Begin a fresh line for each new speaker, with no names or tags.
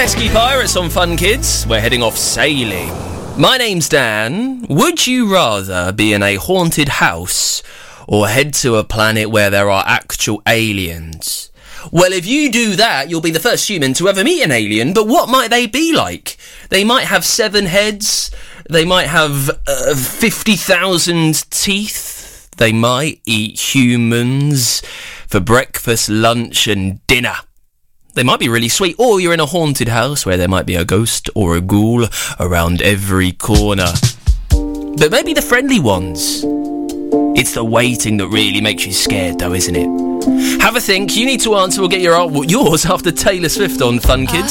Pesky Pirates on Fun Kids. We're heading off sailing. My name's Dan. Would you rather be in a haunted house or head to a planet where there are actual aliens? Well, if you do that, you'll be the first human to ever meet an alien, but what might they be like? They might have 7 heads. They might have 50,000 teeth. They might eat humans for breakfast, lunch and dinner. They might be really sweet, or you're in a haunted house where there might be a ghost or a ghoul around every corner. But maybe the friendly ones. It's the waiting that really makes you scared though, isn't it? Have a think. You need to answer. We'll get yours after Taylor Swift on Fun Kids.